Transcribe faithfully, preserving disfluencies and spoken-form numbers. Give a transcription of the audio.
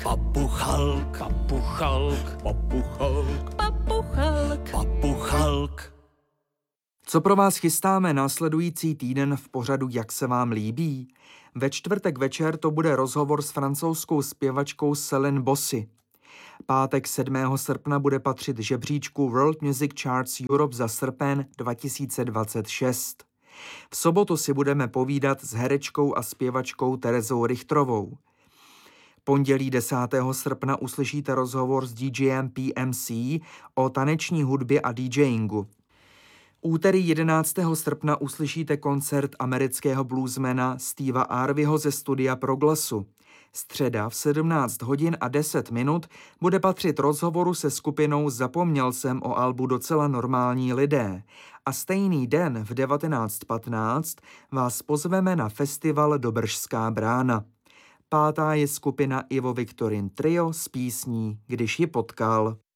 Papuchalk, papuchalk, papuchalk, papuchalk, papuchalk. Co pro vás chystáme následující týden v pořadu Jak se vám líbí? Ve čtvrtek večer to bude rozhovor s francouzskou zpěvačkou Céline Bossy. Pátek sedmého srpna bude patřit žebříčku World Music Charts Europe za srpen dva tisíce dvacet šest. V sobotu si budeme povídat s herečkou a zpěvačkou Terezou Richtrovou. Pondělí desátého srpna uslyšíte rozhovor s DJem P M C o taneční hudbě a DJingu. Úterý jedenáctého srpna uslyšíte koncert amerického bluesmana Steva Harveyho ze studia Proglasu. Středa v sedmnáct hodin a deset minut bude patřit rozhovoru se skupinou Zapomněl jsem o albu Docela normální lidé. A stejný den v devatenáct patnáct vás pozveme na festival Dobržská brána. Pátá je skupina Ivo Viktorin Trio s písní Když ji potkal.